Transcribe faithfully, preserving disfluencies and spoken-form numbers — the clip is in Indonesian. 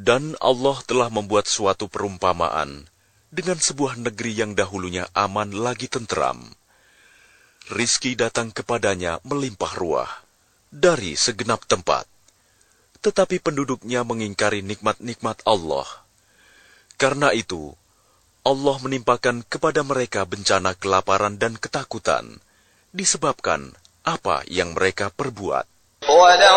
Dan Allah telah membuat suatu perumpamaan dengan sebuah negeri yang dahulunya aman lagi tenteram. Rizki datang kepadanya melimpah ruah dari segenap tempat. Tetapi penduduknya mengingkari nikmat-nikmat Allah. Karena itu, Allah menimpakan kepada mereka bencana kelaparan dan ketakutan, disebabkan apa yang mereka perbuat. وَلَقَدْ